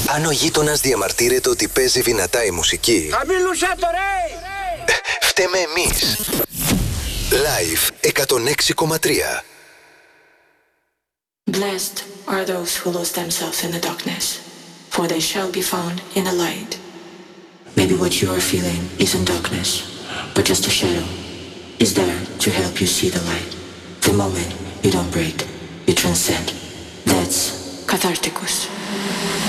Αν ο γείτονας διαμαρτύρεται ότι παίζει δυνατά η μουσική, χαμήλουσα το ρε! φταίμε εμείς. Live 106,3. Blessed are those who lose themselves in the darkness, for they shall be found in the light. Maybe what you are feeling isn't darkness, but just a shadow is there to help you see the light. The moment you don't break, you transcend. That's Catharticus.